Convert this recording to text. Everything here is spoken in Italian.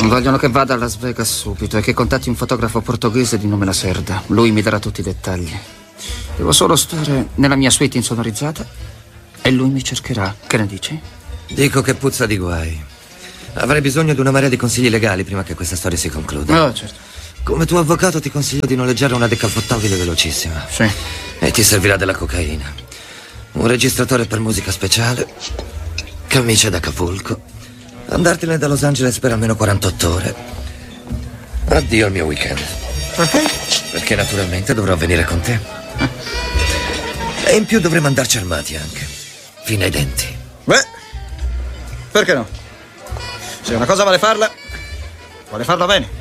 Vogliono che vada a Las Vegas subito e che contatti un fotografo portoghese di nome Lacerda. Lui mi darà tutti i dettagli. Devo solo stare nella mia suite insonorizzata e lui mi cercherà. Che ne dici? Dico che puzza di guai. Avrei bisogno di una marea di consigli legali prima che questa storia si concluda. Oh, certo. Come tuo avvocato ti consiglio di noleggiare una decapottabile velocissima. Sì. E ti servirà della cocaina, un registratore per musica speciale, camicia d'Acapulco, andartene da Los Angeles per almeno 48 ore. Addio al mio weekend. Perché? Perché naturalmente dovrò venire con te. E in più dovremo andarci armati anche, fino ai denti. Beh, perché no? Se una cosa vuole farla bene.